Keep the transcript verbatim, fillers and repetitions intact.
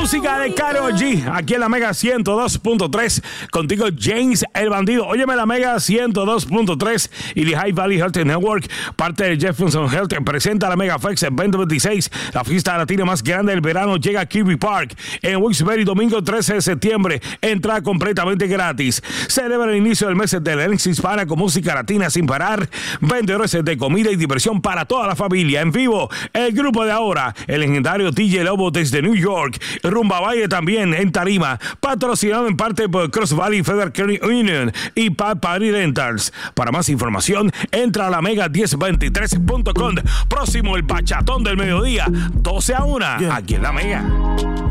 Música de Karol G, aquí en la Mega ciento dos punto tres. Contigo, James el Bandido. Óyeme, la Mega ciento dos punto tres y the High Valley Health Network, parte de Jefferson Health, presenta la Mega Fest veinte veintiséis. La fiesta latina más grande del verano llega a Kirby Park en Wilkes-Barre, domingo trece de septiembre. Entrada completamente gratis. Celebra el inicio del mes de la herencia hispana con música latina sin parar. Vendedores de comida y diversión para toda la familia. En vivo, el grupo de ahora, el legendario D J Lobo desde New York. Rumba Valle también en tarima, patrocinado en parte por Cross Valley Federal Credit Union y Pat Party Rentals. Para más información, entra a la mega diez veintitrés punto com. Próximo, el bachatón del mediodía, doce a una, yeah. Aquí en la Mega.